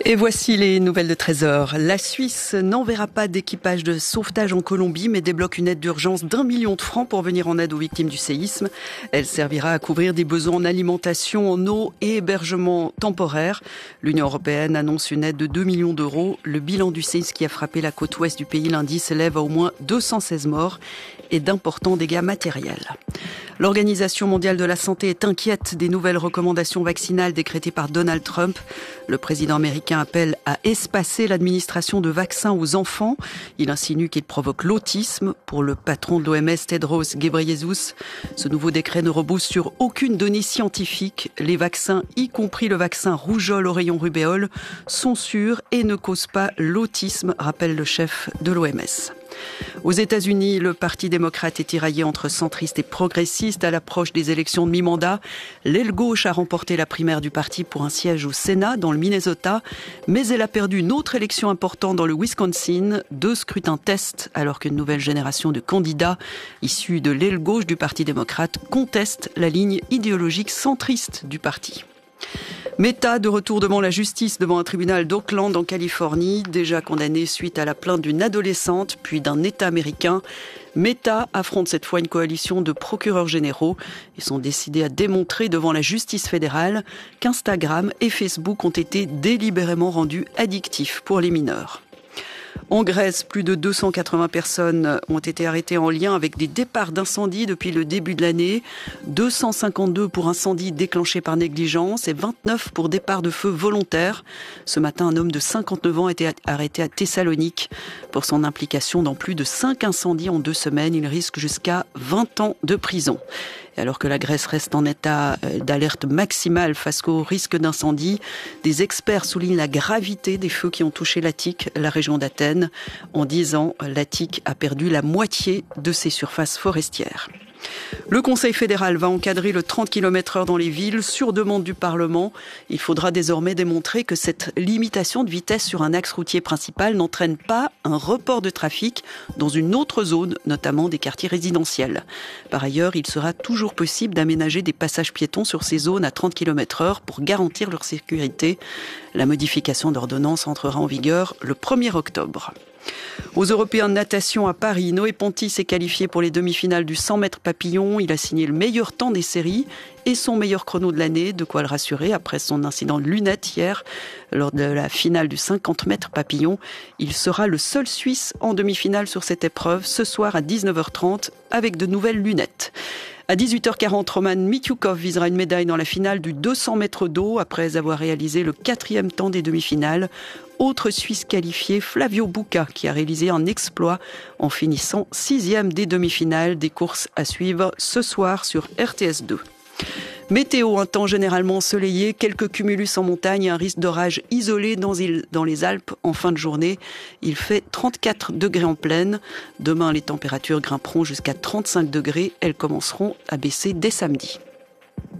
Et voici les nouvelles de 13h. La Suisse n'enverra pas d'équipage de sauvetage en Colombie, mais débloque une aide d'urgence d'1 million de francs pour venir en aide aux victimes du séisme. Elle servira à couvrir des besoins en alimentation, en eau et hébergement temporaire. L'Union européenne annonce une aide de 2 millions d'euros. Le bilan du séisme qui a frappé la côte ouest du pays lundi s'élève à au moins 216 morts et d'importants dégâts matériels. L'Organisation mondiale de la santé est inquiète des nouvelles recommandations vaccinales décrétées par Donald Trump. Le président américain appelle à espacer l'administration de vaccins aux enfants. Il insinue qu'il provoque l'autisme. Pour le patron de l'OMS, Tedros Ghebreyesus, ce nouveau décret ne repose sur aucune donnée scientifique. Les vaccins, y compris le vaccin rougeole, oreillon, rubéole, sont sûrs et ne causent pas l'autisme, rappelle le chef de l'OMS. Aux États-Unis, le Parti démocrate est tiraillé entre centristes et progressistes à l'approche des élections de mi-mandat. L'aile gauche a remporté la primaire du parti pour un siège au Sénat dans le Minnesota, mais elle a perdu une autre élection importante dans le Wisconsin, 2 scrutins test, alors qu'une nouvelle génération de candidats issus de l'aile gauche du Parti démocrate conteste la ligne idéologique centriste du parti. Meta de retour devant la justice devant un tribunal d'Oakland en Californie, déjà condamné suite à la plainte d'une adolescente puis d'un État américain. Meta affronte cette fois une coalition de procureurs généraux. Ils sont décidés à démontrer devant la justice fédérale qu'Instagram et Facebook ont été délibérément rendus addictifs pour les mineurs. En Grèce, plus de 280 personnes ont été arrêtées en lien avec des départs d'incendie depuis le début de l'année. 252 pour incendie déclenché par négligence et 29 pour départ de feu volontaire. Ce matin, un homme de 59 ans a été arrêté à Thessalonique pour son implication dans plus de 5 incendies en 2 semaines. Il risque jusqu'à 20 ans de prison. Et alors que la Grèce reste en état d'alerte maximale face au risque d'incendie, des experts soulignent la gravité des feux qui ont touché l'Attique, la région d'Athènes. En 10 ans, l'Attique a perdu la moitié de ses surfaces forestières. Le Conseil fédéral va encadrer le 30 km/h dans les villes sur demande du Parlement. Il faudra désormais démontrer que cette limitation de vitesse sur un axe routier principal n'entraîne pas un report de trafic dans une autre zone, notamment des quartiers résidentiels. Par ailleurs, il sera toujours possible d'aménager des passages piétons sur ces zones à 30 km/h pour garantir leur sécurité. La modification d'ordonnance entrera en vigueur le 1er octobre. Aux Européens de natation à Paris, Noé Ponty s'est qualifié pour les demi-finales du 100 mètres papillon. Il a signé le meilleur temps des séries et son meilleur chrono de l'année, de quoi le rassurer après son incident de lunettes hier. Lors de la finale du 50 mètres papillon, il sera le seul Suisse en demi-finale sur cette épreuve ce soir à 19h30 avec de nouvelles lunettes. À 18h40, Roman Mityukov visera une médaille dans la finale du 200 mètres d'eau après avoir réalisé le 4e temps des demi-finales. Autre Suisse qualifié, Flavio Bucca, qui a réalisé un exploit en finissant 6e des demi-finales, des courses à suivre ce soir sur RTS2. Météo, un temps généralement ensoleillé, quelques cumulus en montagne et un risque d'orage isolé dans les Alpes en fin de journée. Il fait 34 degrés en plaine. Demain, les températures grimperont jusqu'à 35 degrés. Elles commenceront à baisser dès samedi.